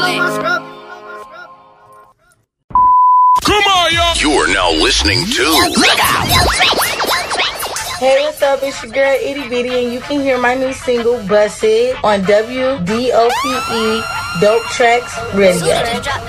Come on, y'all. You are now listening to. Hey, what's up? It's your girl Itty Bitty, and you can hear my new single "Bust It" on WDOPE Dope Tracks Radio.